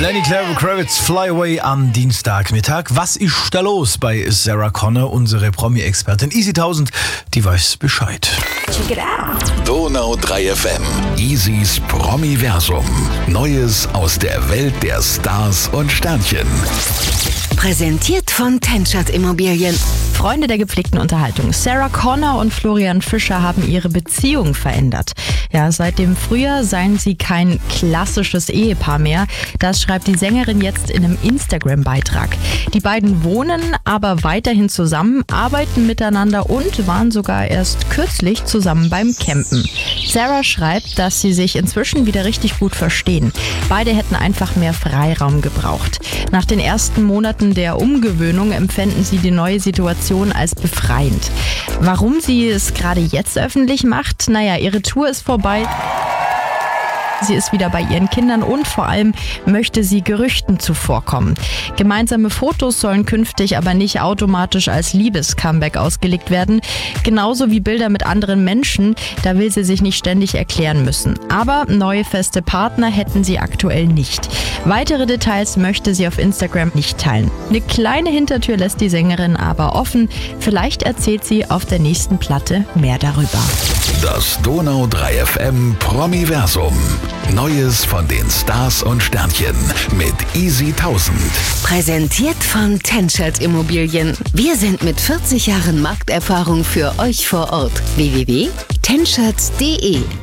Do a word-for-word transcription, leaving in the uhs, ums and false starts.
Lenny Kravitz, Fly Away am Dienstagmittag. Was ist da los bei Sarah Connor? Unsere Promi-Expertin Easy tausend, die weiß Bescheid. Check it out. Donau drei F M. Easys Promiversum. Neues aus der Welt der Stars und Sternchen. Präsentiert von Tenschert Immobilien. Freunde der gepflegten Unterhaltung. Sarah Connor und Florian Fischer haben ihre Beziehung verändert. Ja, seit dem Frühjahr seien sie kein klassisches Ehepaar mehr. Das schreibt die Sängerin jetzt in einem Instagram-Beitrag. Die beiden wohnen aber weiterhin zusammen, arbeiten miteinander und waren sogar erst kürzlich zusammen beim Campen. Sarah schreibt, dass sie sich inzwischen wieder richtig gut verstehen. Beide hätten einfach mehr Freiraum gebraucht. Nach den ersten Monaten der Umgewöhnung empfänden sie die neue Situation als befreiend. Warum sie es gerade jetzt öffentlich macht? Naja, ihre Tour ist vorbei. Sie ist wieder bei ihren Kindern und vor allem möchte sie Gerüchten zuvorkommen. Gemeinsame Fotos sollen künftig aber nicht automatisch als Liebes-Comeback ausgelegt werden. Genauso wie Bilder mit anderen Menschen, da will sie sich nicht ständig erklären müssen. Aber neue feste Partner hätten sie aktuell nicht. Weitere Details möchte sie auf Instagram nicht teilen. Eine kleine Hintertür lässt die Sängerin aber offen. Vielleicht erzählt sie auf der nächsten Platte mehr darüber. Das Donau drei F M Promiversum. Neues von den Stars und Sternchen mit Easy tausend. Präsentiert von Tenschert Immobilien. Wir sind mit vierzig Jahren Markterfahrung für euch vor Ort. w w w punkt tenschert punkt d e